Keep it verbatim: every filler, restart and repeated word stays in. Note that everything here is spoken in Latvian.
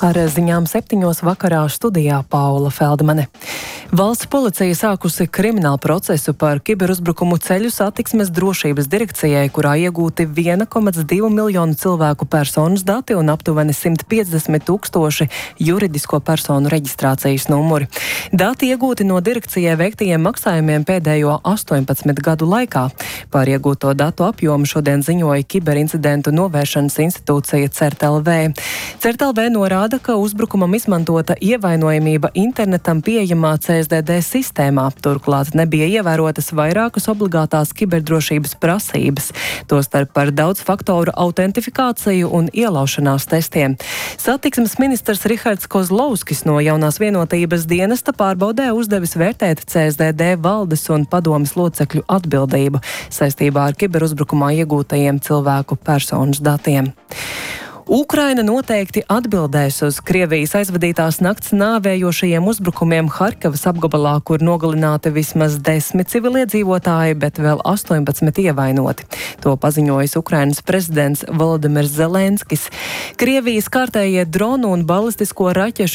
Ar ziņām septiņos vakarā studijā Paula Feldmane. Valsts policija sākusi kriminālu procesu par kiberuzbrukumu ceļu satiksmes drošības direkcijai, kurā iegūti viena komma divi miljonu cilvēku personas dati un aptuveni simt piecdesmit tūkstoši juridisko personu reģistrācijas numuri. Dati iegūti no direkcijai veiktajiem maksājumiem pēdējo astoņpadsmit gadu laikā. Par iegūto datu apjomu šodien ziņoja kiberincidentu novēršanas institūcija CERT.lv. CERT.lv norāda, ka uzbrukumam izmantota ievainojamība internetam pieejamā C S D D sistēmā. Turklāt nebija ievērotas vairākas obligātās kiberdrošības prasības, tostarp par daudzfaktoru autentifikāciju un ielaušanās testiem. Satiksmes ministrs Rihards Kozlovskis no Jaunās vienotības dienesta pārbaudē uzdevis vērtēt C S D D valdes un padomes locekļu atbildību saistībā ar kiberuzbrukumā iegūtajiem cilvēku personas datiem. Ukraina noteikti atbildēs uz Krievijas aizvadītās nakts nāvējošajiem uzbrukumiem Harkivas apgabalā, kur nogalināti vismaz desmit civiliedzīvotāji, bet vēl astoņpadsmit ievainoti. To paziņojis Ukrainas prezidents Volodimirs Zelenskis. Krievijas kārtējie dronu un balistisko raķešu